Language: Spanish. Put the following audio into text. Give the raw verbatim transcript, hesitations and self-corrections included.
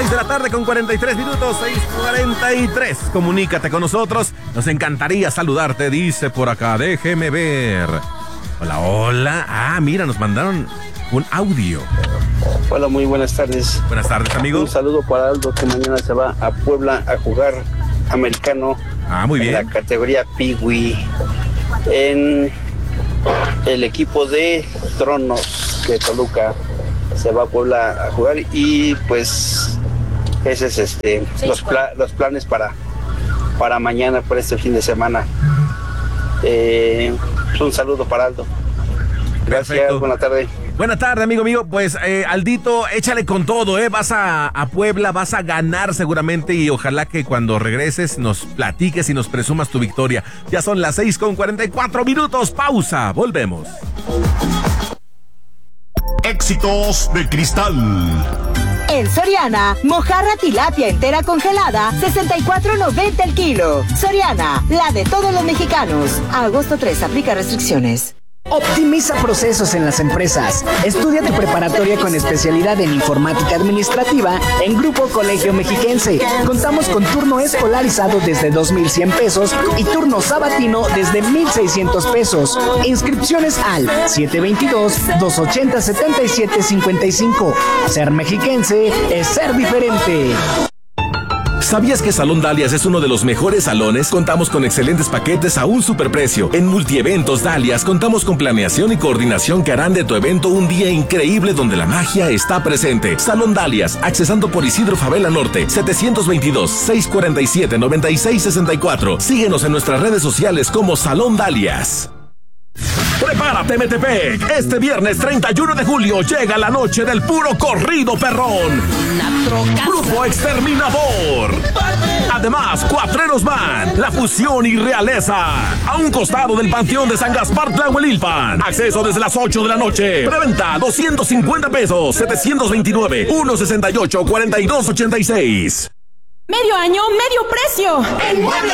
seis de la tarde con cuarenta y tres minutos, seis cuarenta y tres. Comunícate con nosotros, nos encantaría saludarte, dice por acá, déjeme ver. Hola, hola. Ah, mira, nos mandaron un audio. Hola, muy buenas tardes. Buenas tardes, amigo. Un saludo para Aldo, que mañana se va a Puebla a jugar americano. Ah, muy bien. En la categoría Piwi, en el equipo de Tronos de Toluca. Se va a Puebla a jugar y pues ese es este los, pla- los planes para, para mañana, por este fin de semana. Eh, un saludo para Aldo. Gracias, Perfecto. Buena tarde. Buena tarde, amigo mío. Pues, eh, Aldito, échale con todo, ¿eh? Vas a, a Puebla, vas a ganar seguramente y ojalá que cuando regreses nos platiques y nos presumas tu victoria. Ya son las seis con cuarenta y cuatro minutos. Pausa. Volvemos. Éxitos de Cristal. En Soriana, mojarra tilapia entera congelada, sesenta y cuatro noventa el kilo. Soriana, la de todos los mexicanos. A agosto tres, aplica restricciones. Optimiza procesos en las empresas. Estudia tu preparatoria con especialidad en informática administrativa en Grupo Colegio Mexiquense. Contamos con turno escolarizado desde dos mil cien pesos y turno sabatino desde mil seiscientos pesos. Inscripciones al siete dos dos, dos ocho cero, siete siete cinco cinco. Ser mexiquense es ser diferente. ¿Sabías que Salón Dalias es uno de los mejores salones? Contamos con excelentes paquetes a un superprecio. En Multieventos Dalias contamos con planeación y coordinación que harán de tu evento un día increíble donde la magia está presente. Salón Dalias, accesando por Isidro Favela Norte, setecientos veintidós, seiscientos cuarenta y siete, noventa y seis sesenta y cuatro. Síguenos en nuestras redes sociales como Salón Dalias. Prepárate, Metepec. Este viernes treinta y uno de julio llega la noche del puro corrido perrón. Grupo Exterminador. Además, Cuatreros Band, La Fusión y Realeza. A un costado del Panteón de San Gaspar Tlahuelilpan. Acceso desde las ocho de la noche. Preventa doscientos cincuenta pesos. setecientos veintinueve, ciento sesenta y ocho, cuarenta y dos ochenta y seis. Medio año, medio precio. En Mueble